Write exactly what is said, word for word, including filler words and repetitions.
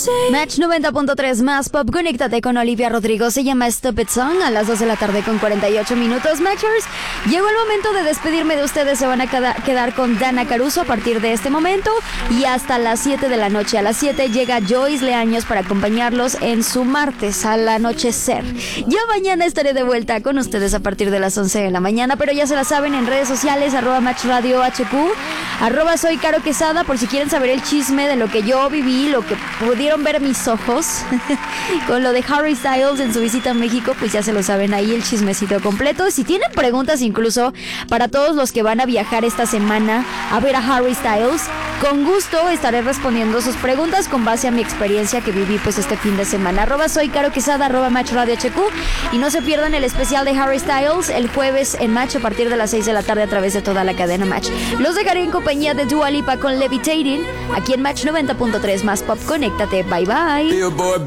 Match noventa punto tres más pop, conéctate con Olivia Rodrigo, se llama Stupid Song, a las dos de la tarde con cuarenta y ocho minutos. Matchers, llegó el momento de despedirme de ustedes, se van a queda- quedar con Dana Caruso a partir de este momento y hasta las siete de la noche. A las siete llega Joyce Leaños para acompañarlos en su martes al anochecer. Ya mañana estaré de vuelta con ustedes a partir de las once de la mañana, pero ya se la saben en redes sociales, arroba Match Radio H Q, arroba soy Caro Quesada, por si quieren saber el chisme de lo que yo viví, lo que pudieron ver mis ojos con lo de Harry Styles en su visita a México, pues ya se lo saben ahí el chismecito completo. Si tienen preguntas incluso para todos los que van a viajar esta semana a ver a Harry Styles, con gusto estaré respondiendo sus preguntas con base a mi experiencia que viví pues este fin de semana. Arroba soy Caro Quesada, arroba Match Radio H Q, y no se pierdan el especial de Harry Styles el jueves en Match a partir de las seis de la tarde a través de toda la cadena Match. Los dejaré en compañía de Dua Lipa con Levitating aquí en Match noventa punto tres más pop. Conéctate, bye bye.